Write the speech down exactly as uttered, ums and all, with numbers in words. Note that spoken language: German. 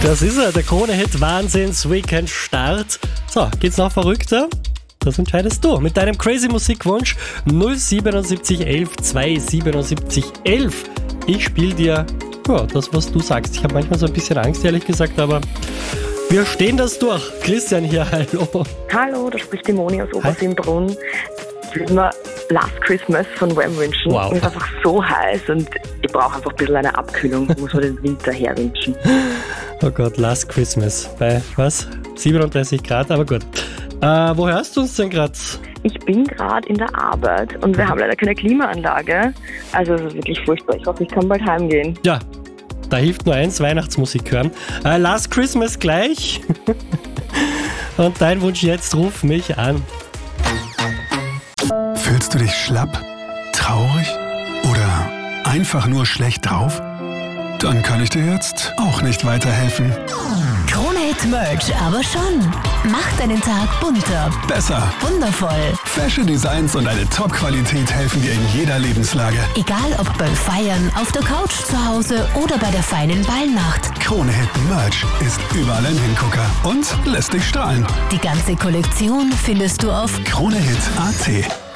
Das ist er, der Krone-Hit Wahnsinns-Weekend-Start. So, geht's noch verrückter? Das entscheidest du mit deinem crazy Musikwunsch null siebenundsiebzig elf zweihundertsiebenundsiebzig elf. Ich spiele dir ja, das, was du sagst. Ich habe manchmal so ein bisschen Angst, ehrlich gesagt, aber wir stehen das durch. Christian hier, hallo. Hallo, da spricht die Moni aus Obersimbrunn. Ich würde mir Last Christmas von Wham wünschen. Wow. Es ist einfach so heiß und ich brauche einfach ein bisschen eine Abkühlung. Ich muss mir den Winter herwünschen. Oh Gott, Last Christmas. Bei was? siebenunddreißig Grad, aber gut. Äh, wo hörst du uns denn gerade? Ich bin gerade in der Arbeit und wir haben leider keine Klimaanlage. Also es ist wirklich furchtbar. Ich hoffe, ich kann bald heimgehen. Ja, da hilft nur eins, Weihnachtsmusik hören. Äh, Last Christmas gleich. Und dein Wunsch jetzt, ruf mich an. Fühlst du dich schlapp, traurig oder einfach nur schlecht drauf? Dann kann ich dir jetzt auch nicht weiterhelfen. Krone-Hit Merch aber schon. Macht deinen Tag bunter, Besser. wundervoll. Fashion Designs und eine Top-Qualität helfen dir in jeder Lebenslage. Egal ob beim Feiern, auf der Couch zu Hause oder bei der feinen Ballnacht. Krone-Hit Merch ist überall ein Hingucker und lässt dich strahlen. Die ganze Kollektion findest du auf Krone-Hit punkt at.